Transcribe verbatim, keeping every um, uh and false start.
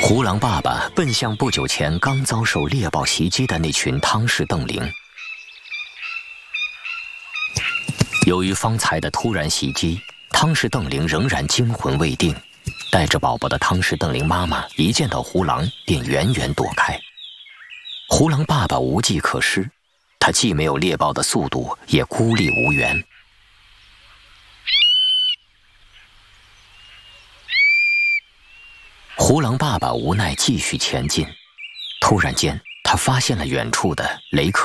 胡狼爸爸奔向不久前刚遭受猎豹袭击的那群汤氏瞪羚。由于方才的突然袭击，汤氏瞪羚仍然惊魂未定。带着宝宝的汤氏瞪羚妈妈一见到胡狼，便远远躲开。胡狼爸爸无计可施，他既没有猎豹的速度，也孤立无援。胡狼爸爸无奈继续前进，突然间，他发现了远处的雷克